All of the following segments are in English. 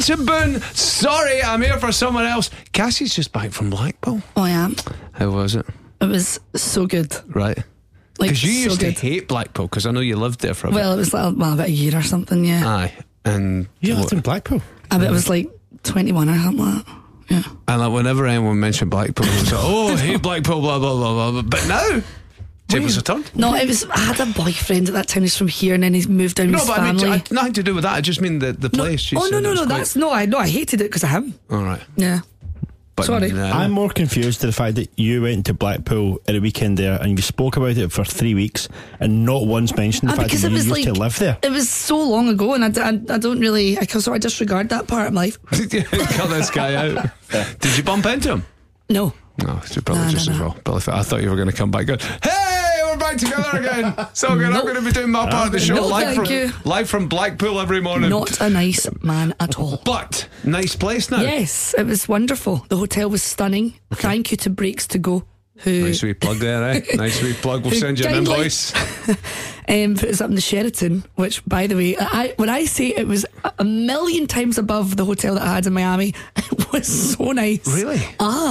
Vincent Boone. Sorry, I'm here for someone else. Cassie's just back from Blackpool. Oh, I am. How was it? It was so good. Right. Like, Because you so used good. to hate Blackpool, because I know you lived there for a bit. Well, it was like, about a year or something, yeah. Aye. And You lived in Blackpool? I bet it was like 21 or something like that. Yeah. And like whenever anyone mentioned Blackpool, it was like, oh, I hate Blackpool, blah, blah, blah, blah. But now, tables are turned. No, I had a boyfriend at that time. He's from here, and then he's moved down with No, his but I family. mean, nothing to do with that. I just mean the place. You Oh, said no, it no, was no. quite- That's no, I hated it because of him. All right. Yeah. But Sorry. no. I'm more confused to the fact that you went to Blackpool at a weekend there and you spoke about it for 3 weeks and not once mentioned the fact Because that it you was used like to live there. It was so long ago, and I don't really. I sort of disregard that part of my life. Cut this guy out. Did you bump into him? No. No, it's probably No, just no, as no. well. Probably, I thought you were going to come back going, hey, we're back together again. So good. I'm Nope. going to be doing my part of the show No, live thank you. from Blackpool every morning. Not a nice man at all. But nice place now. Yes, it was wonderful. The hotel was stunning. Thank you to Breaks to Go, who Nice wee plug there, eh? Nice wee plug. We'll Who send you an kindly- invoice. put us up in the Sheraton, which, by the way, when I say it was a million times above the hotel that I had in Miami, it was so nice. Really?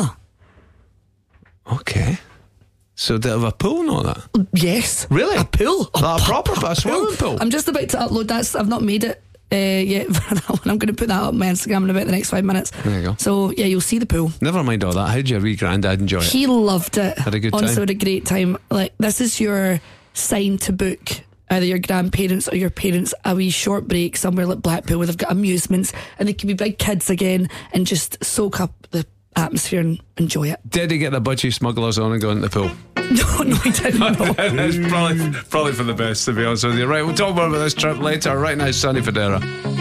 Okay. So they have a pool and all that? Yes. Really? A pool. Like a proper a swimming pool? I'm just about to upload that. I've not made it yet for that one. I'm going to put that up on my Instagram in about the next 5 minutes. There you go. So, yeah, you'll see the pool. Never mind all that. How did your wee granddad enjoy it? He loved it. Had a good Honestly, time? had a great time. Like, this is your sign to book either your grandparents or your parents a wee short break somewhere like Blackpool where they've got amusements and they can be big kids again and just soak up the atmosphere and enjoy it. Did he get the budgie smugglers on and go into the pool? No, he didn't. No. It's probably for the best, to be honest with you. Right, we'll talk more about this trip later. Right now, Sonny Fodera.